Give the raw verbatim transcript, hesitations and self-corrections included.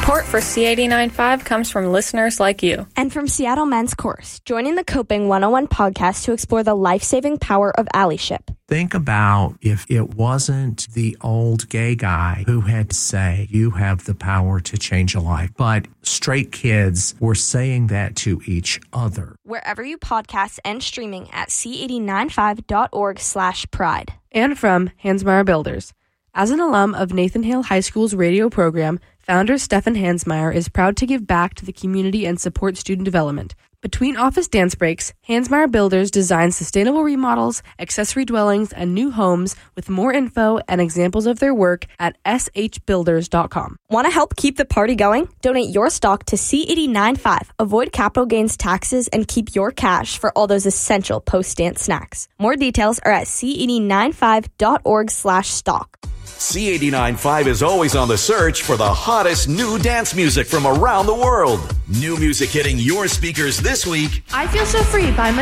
Support for C eighty-nine point five comes from listeners like you. And from Seattle Men's Course, joining the Coping one oh one podcast to explore the life-saving power of allyship. Think about if it wasn't the old gay guy who had to say, you have the power to change a life, but straight kids were saying that to each other. Wherever you podcast and streaming at c eight nine five dot org slash pride. And from Hansmeier Builders. As an alum of Nathan Hale High School's radio program, founder Stefan Hansmeier is proud to give back to the community and support student development. Between office dance breaks, Hansmeier Builders designs sustainable remodels, accessory dwellings, and new homes with more info and examples of their work at s h builders dot com. Want to help keep the party going? Donate your stock to C eighty-nine point five. Avoid capital gains taxes and keep your cash for all those essential post-dance snacks. More details are at c eighty-nine five dot org slash stock. C eighty-nine point five is always on the search for the hottest new dance music from around the world. New music hitting your speakers this week. I Feel So Free by